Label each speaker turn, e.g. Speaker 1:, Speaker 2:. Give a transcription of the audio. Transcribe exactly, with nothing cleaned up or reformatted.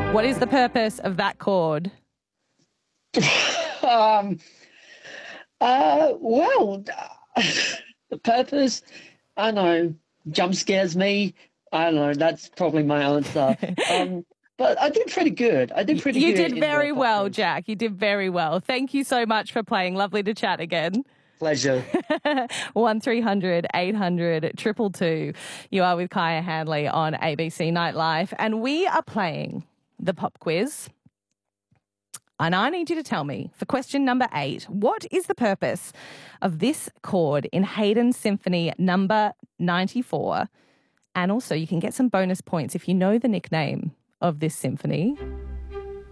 Speaker 1: What is the purpose of that chord?
Speaker 2: um, uh, well, the purpose, I don't know, jump scares me. I don't know. That's probably my answer. Um, but I did pretty good. I did pretty
Speaker 1: You
Speaker 2: good.
Speaker 1: did very well, Jack. You did very well. Thank you so much for playing. Lovely to chat again.
Speaker 2: Pleasure.
Speaker 1: one three hundred eight hundred two two two. You are with Kaya Hanley on A B C Nightlife, and we are playing the pop quiz. And I need you to tell me, for question number eight, what is the purpose of this chord in Haydn Symphony number ninety-four? And also, you can get some bonus points if you know the nickname of this symphony.